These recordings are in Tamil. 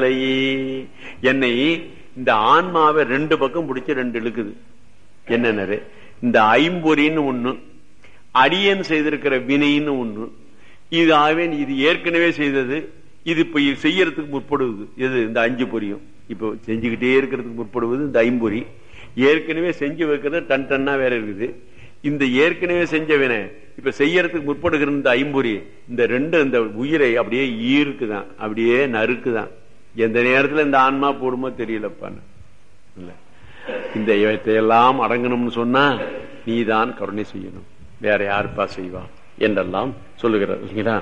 என்னை இந்த ஆன்மாவை ரெண்டு பக்கம் பிடிச்சி ரெண்டு இழுக்குது. என்னன்னு இந்த ஐம்பொறின்னு ஒண்ணு, அடியன் செய்திருக்கிற வினைன்னு ஒண்ணு. இது ஆவேன், இது ஏற்கனவே செய்தது, இது இப்ப செய்யறதுக்கு முற்படுவது எது? இந்த அஞ்சு பொறியும் இப்ப செஞ்சுக்கிட்டே இருக்கிறதுக்கு முற்படுவது இந்த ஐம்பொறி. ஏற்கனவே செஞ்சு வைக்கிறது டன் டன்னா வேற இருக்குது. இந்த ஏற்கனவே செஞ்ச வினை இப்ப செய்யறதுக்கு முற்படுகிற இந்த ஐம்பொறி, இந்த ரெண்டு இந்த உயிரை அப்படியே ஈர்க்குதான், அப்படியே நறுக்குதான். எந்த நேரத்துல இந்த ஆன்மா போடுமோ தெரியலப்பான்னு. இந்த இவற்றையெல்லாம் அடங்கணும்னு சொன்னா நீதான் கருணை செய்யணும், வேற யாருப்பா செய்வா என்றெல்லாம் சொல்லுகிறார் இல்லைங்களா?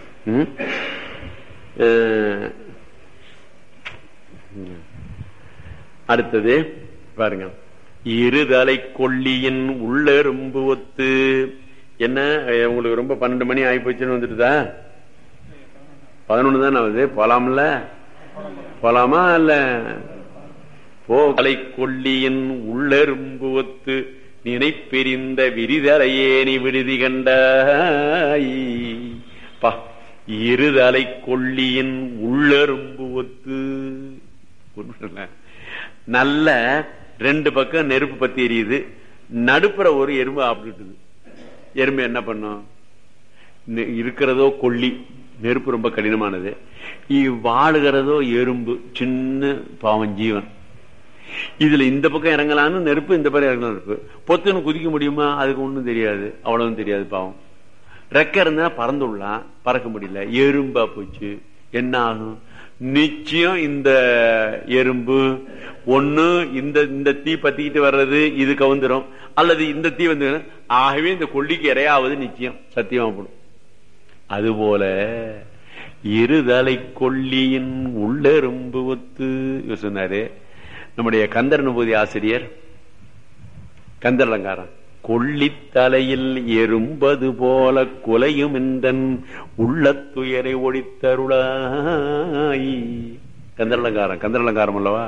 அடுத்தது பாருங்க, இருதலை கொல்லியின் உள்ளெரும்பு ஒத்து. என்ன உங்களுக்கு ரொம்ப 12 மணி ஆகி போச்சுன்னு வந்துட்டுதா? 11 தானே ஆகுது. போலாம்ல? போலாமா இல்ல? போகலை கொல்லியின் உள்ளெரும்பு ஒத்து நினைப்பெரிந்த விரிதலையேனி விடுதி கண்டாய். இருதலை கொல்லியின் உள்ளெரும்பு ஒத்து. நல்ல ரெண்டு பக்கம் நெருப்பு பத்தி எரியுது, நடுப்புற ஒரு எறும்பு ஆப்பிட்டுது. எறும்பு என்ன பண்ணும்? இருக்கிறதோ கொல்லி, நெருப்பு ரொம்ப கடினமானது, வாழுகிறதோ எறும்பு, சின்ன பாவம் ஜீவன். இதுல இந்த பக்கம் இறங்கலான்னு நெருப்பு, இந்த பக்கம் இறங்கலாம் நெருப்பு. பொத்துன்னு குதிக்க முடியுமா? அதுக்கு ஒண்ணும் தெரியாது, அவ்வளவும் தெரியாது பாவம். ரெக்க இருந்தா பறந்துடலாம், பறக்க முடியல, எறும்பா போச்சு. என்ன ஆகும்? நிச்சயம் இந்த எறும்பு ஒண்ணு இந்த தீ பத்திக்கிட்டு வர்றது இது கவுந்துரும், அல்லது இந்த தீ வந்து, ஆகவே இந்த கொல்லிக்கு இரையாவது நிச்சயம் சத்தியமா போடும். அதுபோல இருதலை கொல்லியின் உள்ளெரும்பு ஒத்து சொன்னாரு நம்முடைய கந்தர் அனுபூதி ஆசிரியர். கந்தர் அலங்காரம், கொல்லித்தலையில் எறும்பது போல கொலையும் என்றன் உள்ளத்துயரை ஒழித்தருளாய். கந்தர் அலங்காரம் அல்லவா?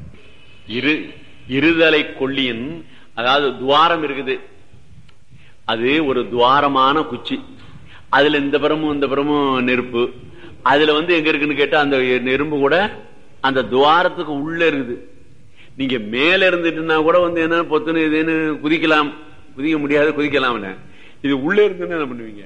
இருதலை கொல்லியின், அதாவது துவாரம் இருக்குது, அது ஒரு துவாரமான குச்சி, அதுல இந்த புறமும் இந்த புறமும் நெருப்பு. அதுல எங்க இருக்குன்னு கேட்டா அந்த நெருப்பு கூட அந்த துவாரத்துக்கு உள்ள இருக்குது. நீங்க மேல இருந்துட்டுனா கூட என்ன பொத்துன்னு இதுன்னு குதிக்கலாம், குதிக்க முடியாது, குதிக்கலாம். இது உள்ள இருந்து என்ன பண்ணுவீங்க?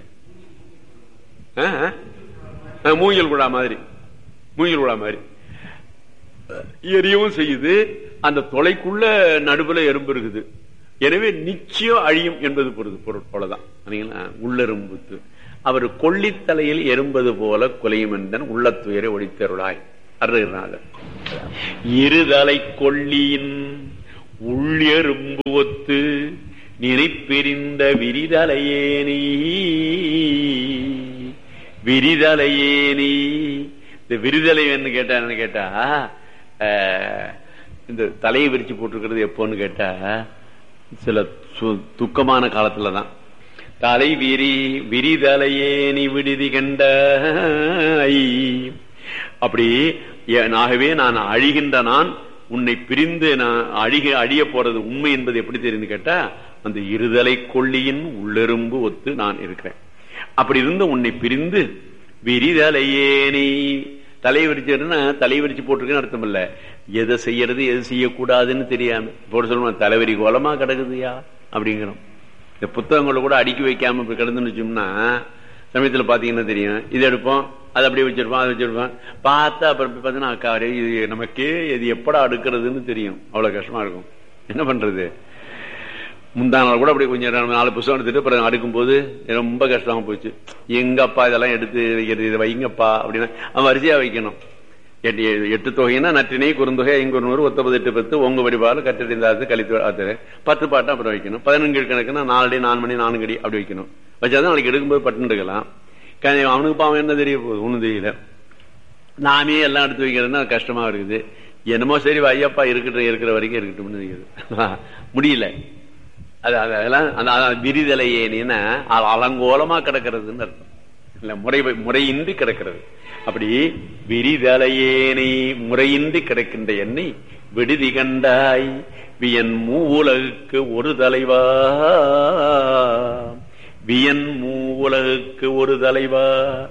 மூங்கில் குழா மாதிரி, மூங்கில் குழா மாதிரி எரியவும் செய்யுது. அந்த தொலைக்குள்ள நடுவுல எறும்பு இருக்குது. எனவே நிச்சயம் அழியும் என்பது போலதான். உள்ளெரும்புத்து அவர் கொல்லித்தலையில் எறும்பது போல கொலையும் என்றன் உள்ளத்துயரை ஒழித்தருளாய். அருள்நாதர் இருதலை கொல்லியின் உள்ளெரும்பு ஒத்து நினைப்பெரிந்த விரிதலையேனி. விரிதலையேனி, இந்த விரிதலை கேட்டா இந்த தலையை விரிச்சு போட்டிருக்கிறது எப்போன்னு கேட்டா சில துக்கமான காலத்துலதான். தலை விரிதலையேனி விடுதி கண்ட. அப்படி ஆகவே நான் அழிகின்ற, நான் உன்னை பிரிந்து நான் அழிய போறது உண்மை என்பது எப்படி தெரியுது கேட்டா, அந்த இருதலை கொல்லியின் உள்ளெரும்பு ஒத்து நான் இருக்கிறேன். அப்படி இருந்து உன்னை பிரிந்து விரிதலையேனி, தலை விரிச்சுன்னா தலை விரிச்சு போட்டிருக்கேன்னு அர்த்தம் இல்ல, எதை செய்யறது எது செய்யக்கூடாதுன்னு தெரியாம போட்டு சொல்லுவோம். தலைவரி கோலமா கிடக்குதுயா அப்படிங்கிறோம். இந்த புத்தகங்களை கூட அடுக்கி வைக்காம இப்ப கிடந்துன்னு வச்சோம்னா சமயத்துல பாத்தீங்கன்னா தெரியும், இது எடுப்போம், அதை அப்படியே வச்சிருப்போம், அதை வச்சிருப்போம், பார்த்தா அப்புறம் பாத்தீங்கன்னா அக்காரே இது நமக்கே இது எப்படா அடுக்கிறதுன்னு தெரியும். அவ்வளவு கஷ்டமா இருக்கும். என்ன பண்றது? முந்தா நாள் கூட அப்படி கொஞ்சம் 4 புத்தகம் எடுத்துட்டு அப்புறம் அடுக்கும் போது ரொம்ப கஷ்டமா போச்சு. எங்கப்பா இதெல்லாம் எடுத்து வைக்கிறது, இதை வைங்கப்பா அப்படின்னா அவன் வரிசையா வைக்கணும். 8 தொகைன்னா நற்றினை குறுந்தொகை 5 ஒத்த 8 10 உங்க வடிவாறு கற்றறிந்தாது கழித்து 10 பாட்டம் அப்புறம் வைக்கணும். 14 கணக்குன்னா 4 4 மணி 4 அடி அப்படி வைக்கணும். வச்சாதான் நாளைக்கு எடுக்கும்போது பட்டு எடுக்கலாம். அவனுக்கு பாவம் என்ன தெரிய போகுது? ஒண்ணும் தெரியல. நாமே எல்லாம் எடுத்து வைக்கிறதுன்னா கஷ்டமா இருக்குது. என்னமோ சரி ஐயப்பா இருக்கிற வரைக்கும் இருக்கட்டும் முடியல. அதெல்லாம் விரிதலையேனா அலங்கோலமா கிடக்கிறதுன்னு அர்த்தம் இல்ல, முறையின்றி கிடக்கிறது. அப்படி விரிதலையேனை முறையின்றி கிடக்கின்ற என்னை விடுதி கண்டாய். வியன் மூவுலகுக்கு ஒரு தலைவா, வியன் மூவுலகுக்கு ஒரு தலைவா.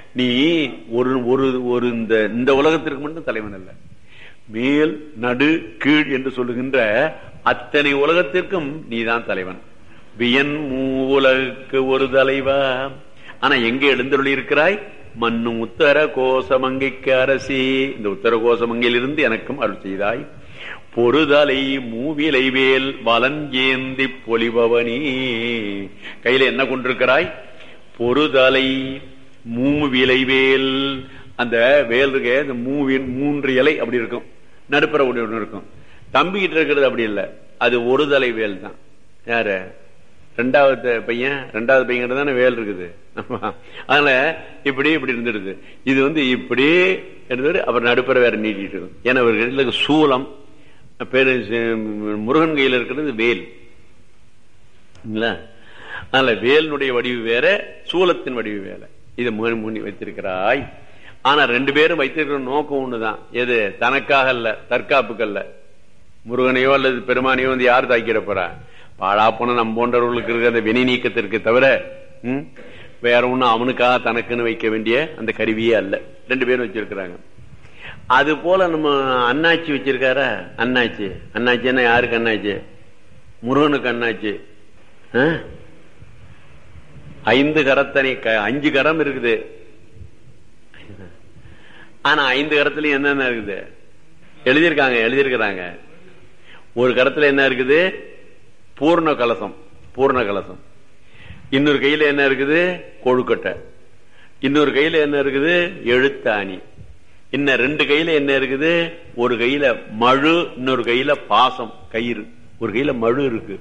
நீ ஒரு ஒரு ஒரு இந்த உலகத்திற்கு மட்டும் தலைவன் அல்ல, மேல் நடு கீழ் என்று சொல்லுகின்ற அத்தனை உலகத்திற்கும் நீதான் தலைவன். வியன் மூவுலகுக்கு ஒரு தலைவா. ஆனா எங்க எழுந்தருளி இருக்கிறாய்? மண்ணும் உத்தர கோசமங்கைக்கு அரசி. இந்த உத்தர கோசமங்கையிலிருந்து எனக்கும் அருள் செய்தாய். பொறுதலை மூவிலை வேல் வலன் ஏந்தி பொலிபவனி. கையில என்ன கொண்டிருக்கிறாய்? பொறுதலை மூவிலை வேல். அந்த வேல் இருக்க, இந்த மூன்று இலை அப்படி இருக்கும், நடுப்புற ஒன்று இருக்கும். தம்பிக்கிட்ட இருக்கிறது அப்படி இல்லை, அது ஒரு தலை வேல் தான். யாரு? ரெண்டாவது பையன் தானே வேல் இருக்குது. அதனால இப்படி இப்படி இருந்துடுது. இது இப்படி இருந்தது. அப்புறம் நடுப்புற வேற நீட்டிட்டு இருக்கும். ஏன்னா இவர்களுக்கு சூலம் பேரு முருகன் கையில் இருக்கிறது வேல். அதனால வேலினுடைய வடிவு வேற, சூலத்தின் வடிவு வேற. இதை முன்னி வைத்திருக்கிறாய். ஆனா ரெண்டு பேரும் வைத்திருக்கிற நோக்கம் ஒண்ணுதான். எது? தனக்காக அல்ல, தற்காப்புக்கு அல்ல. முருகனையோ அல்லது பெருமானையோ யாரு தாக்கிட போறா? பாழா போன நம்ம போன்றவர்களுக்கு இருக்கிற அந்த வினை நீக்கத்திற்கு தவிர வேற ஒண்ணும் அவனுக்காக தனக்குன்னு வைக்க வேண்டிய அந்த கருவியே அல்ல. ரெண்டு பேரும் வச்சிருக்கிறாங்க. அது போல நம்ம அண்ணாச்சி வச்சிருக்கார. அண்ணாச்சின்னா யாருக்கு அண்ணாச்சி? முருகனுக்கு அண்ணாச்சி. 5 கரத்தனை, 5 கரம் இருக்குது. ஆனா 5 கரத்துல என்னென்ன இருக்குது எழுதியிருக்கிறாங்க. ஒரு கரத்துல என்ன இருக்குது? பூர்ண கலசம். இன்னொரு கையில என்ன இருக்குது? கொழுக்கட்டை. இன்னொரு கையில என்ன இருக்குது? எழுத்தாணி. இன்னும் 2 கையில என்ன இருக்குது? ஒரு கையில மழு, இன்னொரு கையில பாசம் கயிறு. ஒரு கையில மழு இருக்கு.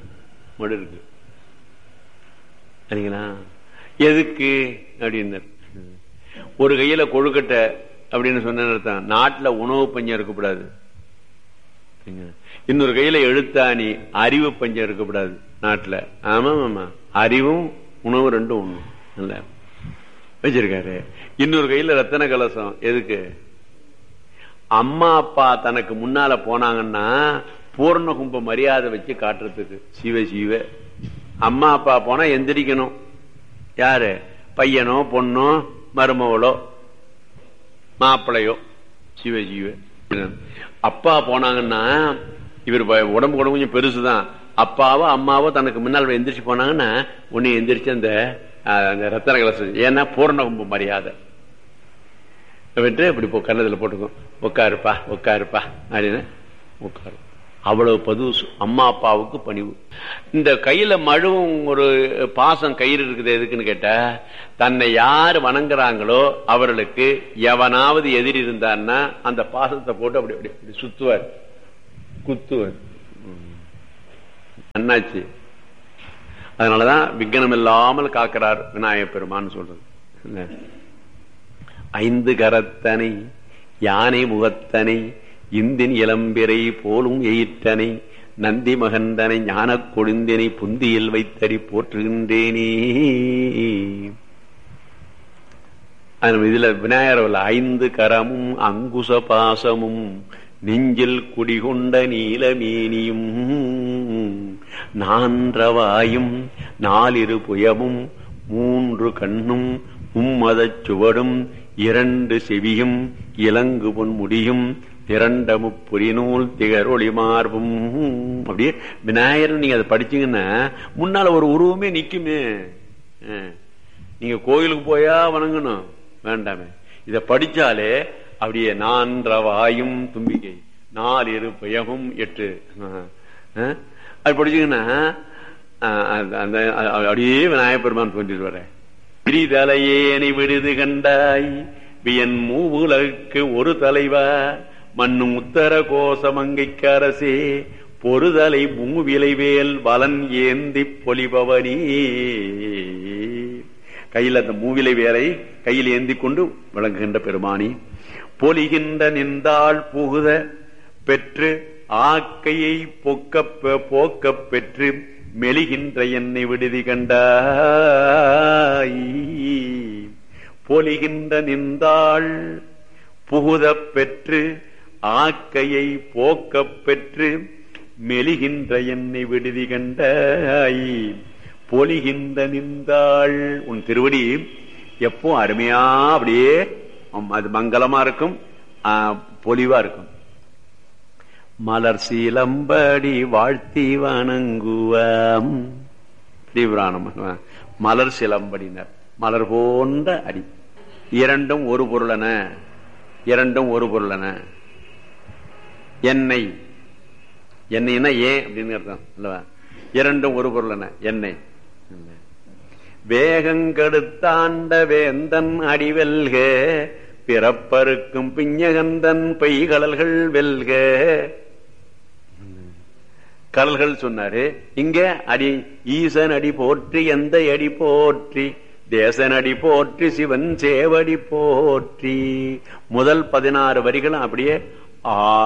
சரிங்களா? எதுக்கு அப்படின்னு ஒரு கையில கொழுக்கட்டை அப்படின்னு சொன்ன நாட்டுல உணவு பஞ்சம் இருக்கக்கூடாது. இன்னொரு கையில எழுத்தாணி, அறிவு பஞ்சம் இருக்கக்கூடாது நாட்டுல. ஆமா, அறிவும் உணவு ரெண்டும் ஒண்ணு இல்ல வச்சிருக்காரு. இன்னொரு கையில ரத்தன கலசம். எதுக்கு? அம்மா அப்பா தனக்கு முன்னால போனாங்கன்னா பூர்ண கும்ப மரியாதை வச்சு காட்டுறதுக்கு. சிவ அம்மா அப்பா போனா எந்திரிக்கணும். யாரு? பையனோ பொண்ணோ மருமவளோ மாப்பிள்ளையோ. சிவ அப்பா போனாங்கன்னா இவர் உடம்பு கொஞ்சம் பெருசுதான். அப்பாவோ அம்மாவோ தனக்கு முன்னால் எந்திரிச்சு போனாங்கன்னா உன்னை எந்திரிச்சு அந்த ரத்தன கலசம். ஏன்னா பூர்ண கும்ப மரியாதை இப்படி கன்னத்துல போட்டுக்கும். உட்காருப்பா அப்படின்னு உட்காரு. அவ்வளவு பதுசு அம்மா அப்பாவுக்கு பணிவு. இந்த கையில மழுவும் ஒரு பாசம் கயிறு இருக்குது. எதுக்குன்னு கேட்டா, தன்னை யாரு வணங்குறாங்களோ அவர்களுக்கு எவனாவது எதிரி இருந்தான்னா அந்த பாசத்தை போட்டு அப்படி அப்படி சுத்துவார், குத்துவார். அண்ணாச்சி. அதனாலதான் விக்னம் இல்லாமல் காக்கிறார் விநாயகப் பெருமான்னு சொல்றது. 5 கரத்தனை யானை முகத்தனை இந்தின் இளம்பிரை போலும் எயிற்றனை நந்தி மகந்தனை ஞான கொழுந்தினை புந்தியில் வைத்தறி போற்றுகின்றேனே. இதுல விநாயகர் 5 கரமும் அங்குச பாசமும் நெஞ்சில் குடிகொண்ட நீலமேனியும் நான்றவாயும் 4 புயமும் 3 கண்ணும் 3 சுவடும் 2 செவியும் இலங்கு பொன் முடியும் திரண்ட முப்புரி நூல் திகரொளி மார்பும். அப்படியே விநாயகர் நீங்க அதை படிச்சீங்கன்னா முன்னால ஒரு உருவமே நிக்குமே. நீங்க கோயிலுக்கு போயா வணங்கணும் வேண்டாமே, இத படிச்சாலே அப்படியே 4 வாயும் தும்பிக்கை 4 பயமும் 8 அது படிச்சீங்கன்னா அப்படியே விநாயகப் பெருமான் தோன்றிட்டு வர. பிரிதலையேனை விடுது கண்டாய் வியன் மூவுலகுக்கு ஒரு தலைவா மண்ணும் உத்தர கோசமங்கைக்கு அரசே பொறுதலை மூவிலை வேல் வலன் ஏந்தி பொலிபவனி. கையில் அந்த மூவிலை வேலை கையில் ஏந்தி கொண்டு விளங்குகின்ற பெருமானி. பொலிகின்ற நின்றாள் புகுத பெற்று ஆக்கையை போக்க பெற்று மெலிகின்ற என்னை விடுதி கண்டாய். பொலிகின்ற நின்றாள் புகுத பெற்று ஆக்கையை போக்க பெற்று மெலிகின்ற என்னை விடுதி கண்டாய். பொலிகின்ற நின்றாள். உன் திருவடி எப்போ அருமையா அப்படியே அது மங்களமா இருக்கும், பொலிவா இருக்கும். மலர் சீலம்படி வாழ்த்தி வணங்குவாம் தீவிராணம். மலர் சிலம்படினர், மலர் போன்ற அடி. இரண்டும் ஒரு பொருளன, இரண்டும் ஒரு பொருளன. எண்ணெய், எண்ணெய்னா ஏன் அப்படின்னு அர்த்தம் அல்லவா? இரண்டும் ஒரு பொருளன எண்ணெய். வேகங்கெடுத்தாண்ட வேந்தன் அடிவெல்க, பிறப்பருக்கும் பிஞ்சகந்தன் பெய்கடல்கள் வெல்க. கடல்கள் சொன்னாரு, இங்க அடி ஈசன் அடி போற்றி, எந்த அடி போற்றி, தேசன் அடி போற்றி, சிவன் சேவடி போற்றி. முதல் 16 வரிகளும் அப்படியே